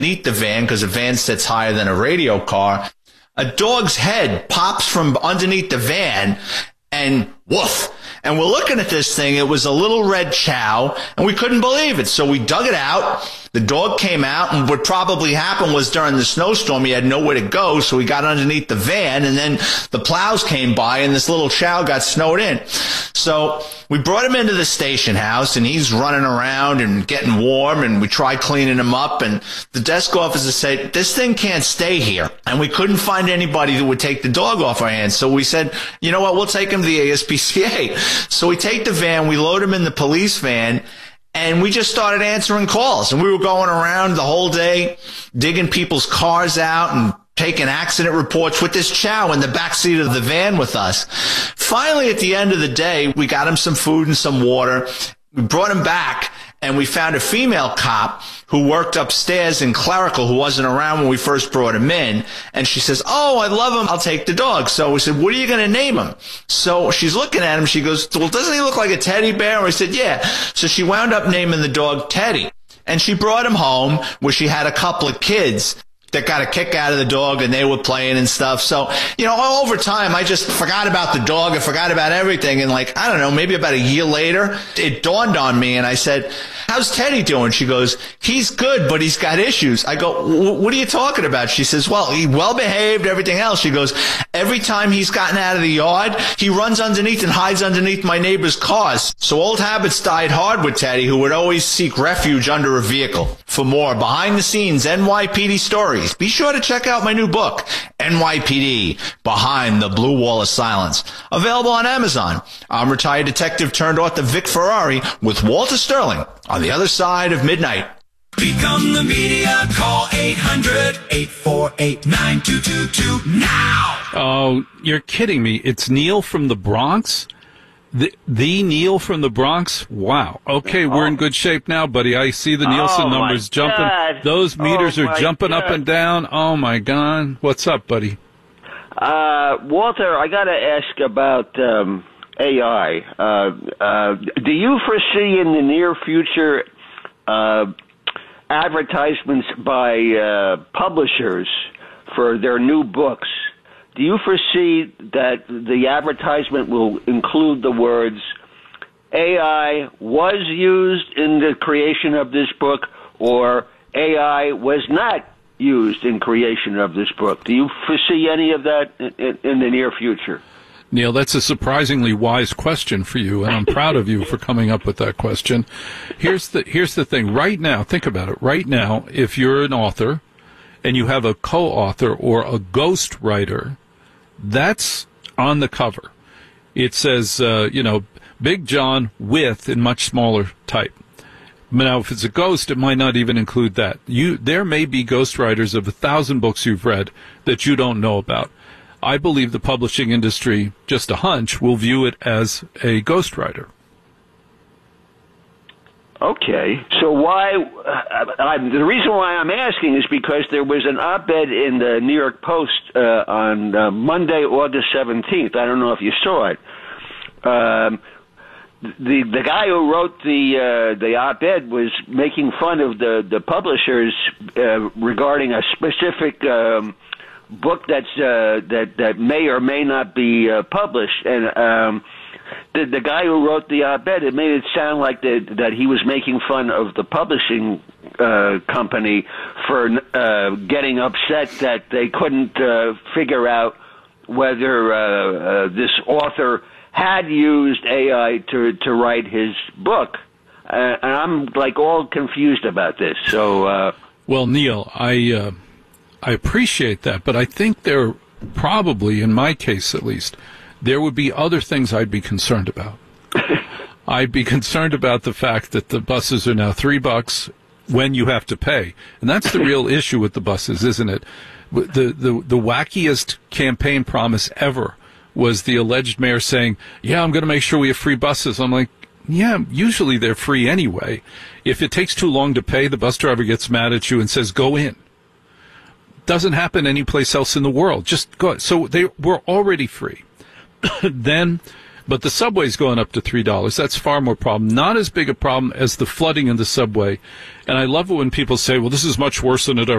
underneath the van, because a van sits higher than a radio car, a dog's head pops from underneath the van and woof. And we're looking at this thing. It was a little red chow, and we couldn't believe it. So we dug it out. The dog came out, and what probably happened was during the snowstorm, he had nowhere to go, so he got underneath the van, and then the plows came by, and this little chow got snowed in. So we brought him into the station house, and he's running around and getting warm, and we tried cleaning him up, and the desk officer said, this thing can't stay here. And we couldn't find anybody that would take the dog off our hands. So we said, you know what, we'll take him to the ASPCA. So we take the van, we load him in the police van, and we just started answering calls. And we were going around the whole day, digging people's cars out and taking accident reports with this chow in the backseat of the van with us. Finally, at the end of the day, we got him some food and some water. We brought him back, and we found a female cop who worked upstairs in clerical who wasn't around when we first brought him in. And she says, oh, I love him. I'll take the dog. So we said, what are you going to name him? So she's looking at him. She goes, well, doesn't he look like a teddy bear? And we said, yeah. So she wound up naming the dog Teddy. And she brought him home where she had a couple of kids that got a kick out of the dog, and they were playing and stuff. So, you know, over time, I just forgot about the dog. I forgot about everything. And like, I don't know, maybe about a year later, it dawned on me, and I said, how's Teddy doing? She goes, he's good, but he's got issues. I go, what are you talking about? She says, well, he well-behaved, everything else. She goes, every time he's gotten out of the yard, he runs underneath and hides underneath my neighbor's cars. So old habits died hard with Teddy, who would always seek refuge under a vehicle. For more behind-the-scenes NYPD stories, be sure to check out my new book, NYPD, Behind the Blue Wall of Silence. Available on Amazon. I'm retired detective turned author Vic Ferrari with Walter Sterling on the other side of midnight. Become the media. Call 800-848-9222 now. Oh, you're kidding me. It's Neil from the Bronx? The Neil from the Bronx? Wow. Okay, we're in good shape now, buddy. I see the Nielsen numbers jumping. God. Those meters are jumping up and down. Oh, my God. What's up, buddy? Walter, I got to ask about AI. Do you foresee in the near future advertisements by publishers for their new books? Do you foresee that the advertisement will include the words, AI was used in the creation of this book, or AI was not used in creation of this book? Do you foresee any of that in the near future? Neil, that's a surprisingly wise question for you, and I'm proud of you for coming up with that question. Here's the thing. Right now, think about it. Right now, if you're an author and you have a co-author or a ghostwriter, that's on the cover. It says, Big John with in much smaller type. Now, if it's a ghost, it might not even include that. There may be ghostwriters of 1,000 books you've read that you don't know about. I believe the publishing industry, just a hunch, will view it as a ghostwriter. Okay. So the reason why I'm asking is because there was an op-ed in the New York Post on Monday, August 17th. I don't know if you saw it. The guy who wrote the op-ed was making fun of the publishers regarding a specific book that may or may not be published, and the guy who wrote the op-ed, it made it sound like that he was making fun of the publishing company for getting upset that they couldn't figure out whether this author had used AI to write his book. And I'm like all confused about this. So, well, Neil, I appreciate that, but I think there probably, in my case at least, there would be other things I'd be concerned about. I'd be concerned about the fact that the buses are now $3 when you have to pay. And that's the real issue with the buses, isn't it? The wackiest campaign promise ever was the alleged mayor saying, yeah, I'm going to make sure we have free buses. I'm like, yeah, usually they're free anyway. If it takes too long to pay, the bus driver gets mad at you and says, go in. Doesn't happen anyplace else in the world. Just go. So they were already free. Then But the subway's going up to $3. That's far more problem. Not as big a problem as the flooding in the subway. And I love it when people say, well, this is much worse than it